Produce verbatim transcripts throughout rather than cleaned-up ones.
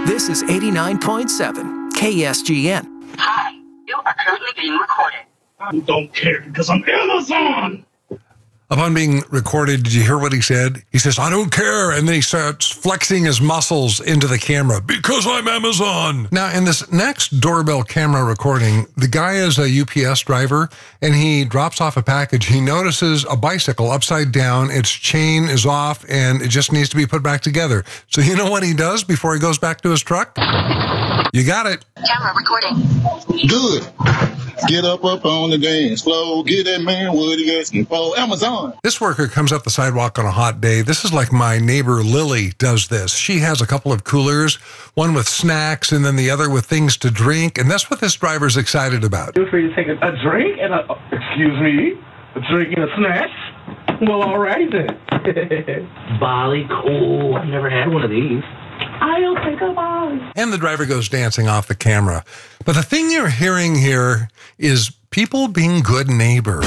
This is eighty-nine point seven K S G N. Hi, you are currently being recorded. I don't care because I'm Amazon. Upon being recorded, did you hear what he said? He says, I don't care. And then he starts flexing his muscles into the camera because I'm Amazon. Now, in this next doorbell camera recording, the guy is a U P S driver and he drops off a package. He notices a bicycle upside down. Its chain is off and it just needs to be put back together. So you know what he does before he goes back to his truck? You got it. Camera recording. Good. Get up up on the dance floor. Get that man what he asking for. Amazon. This worker comes up the sidewalk on a hot day. This is like my neighbor Lily does this. She has a couple of coolers, one with snacks and then the other with things to drink. And that's what this driver's excited about. Feel free to take a, a drink and a, excuse me, a drink and a snack. Well, alrighty then. Bali, cool. I've never had one of these. I'll take a Bali. And the driver goes dancing off the camera. But the thing you're hearing here is people being good neighbors.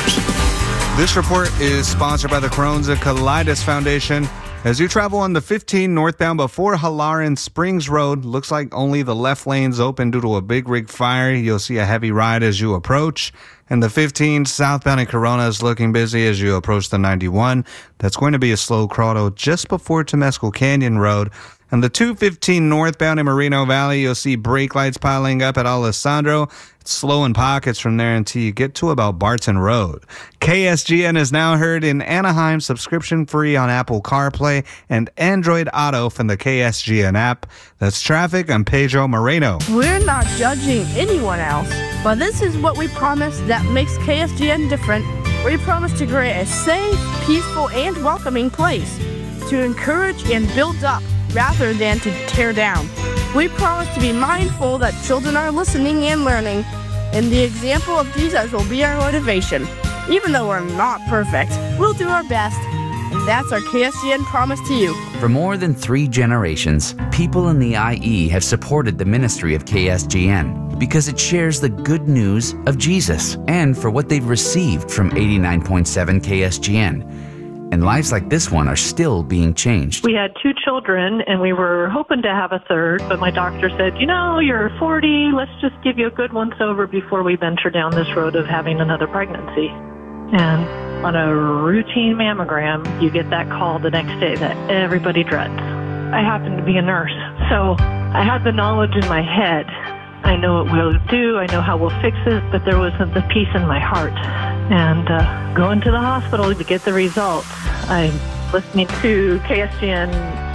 This report is sponsored by the Karonza Colitis Foundation. As you travel on the fifteen northbound before Halaran Springs Road, looks like only the left lane's open due to a big rig fire. You'll see a heavy ride as you approach. And the fifteen southbound in Corona is looking busy as you approach the ninety-one. That's going to be a slow crawl just before Temescal Canyon Road. And the two fifteen northbound in Moreno Valley, you'll see brake lights piling up at Alessandro. It's slow in pockets from there until you get to about Barton Road. K S G N is now heard in Anaheim, subscription free on Apple CarPlay and Android Auto from the K S G N app. That's traffic. I'm Pedro Moreno. We're not judging anyone else, but this is what we promise that makes K S G N different. We promise to create a safe, peaceful, and welcoming place to encourage and build up rather than to tear down. We promise to be mindful that children are listening and learning, and the example of Jesus will be our motivation. Even though we're not perfect, we'll do our best, and that's our K S G N promise to you. For more than three generations, people in the I E have supported the ministry of K S G N because it shares the good news of Jesus and for what they've received from eighty-nine point seven K S G N. And lives like this one are still being changed. We had two children, and we were hoping to have a third, but my doctor said, you know, you're forty, let's just give you a good once over before we venture down this road of having another pregnancy. And on a routine mammogram, you get that call the next day that everybody dreads. I happen to be a nurse, so I had the knowledge in my head. I know what we'll do, I know how we'll fix it, but there wasn't the peace in my heart. And uh, going to the hospital to get the results, I'm listening to K S G N,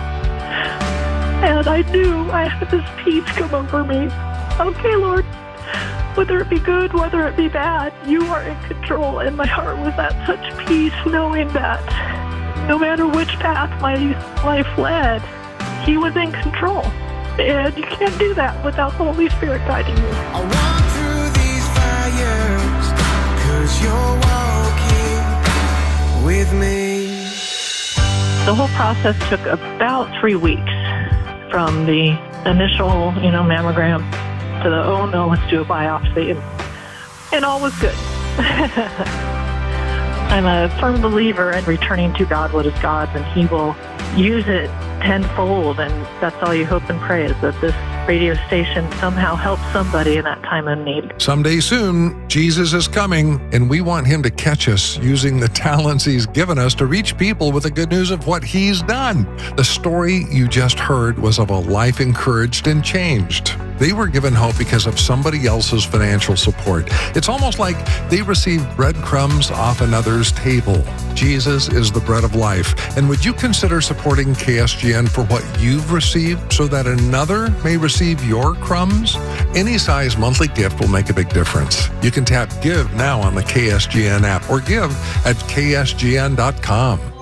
and I knew I had this peace come over me. Okay, Lord, whether it be good, whether it be bad, you are in control. And my heart was at such peace knowing that no matter which path my life led, He was in control. And you can't do that without the Holy Spirit guiding you. I walk through these fires, 'cause you're walking with me. The whole process took about three weeks from the initial, you know, mammogram to the, oh no, let's do a biopsy. And, and all was good. I'm a firm believer in returning to God what is God's, and He will use it tenfold, and that's all you hope and pray, is that this radio station somehow helps somebody in that time of need. Someday soon, Jesus is coming, and we want Him to catch us using the talents He's given us to reach people with the good news of what He's done. The story you just heard was of a life encouraged and changed. They were given hope because of somebody else's financial support. It's almost like they received breadcrumbs off another's table. Jesus is the bread of life. And would you consider supporting K S G N for what you've received so that another may receive your crumbs? Any size monthly gift will make a big difference. You can tap Give now on the K S G N app or give at K S G N dot com.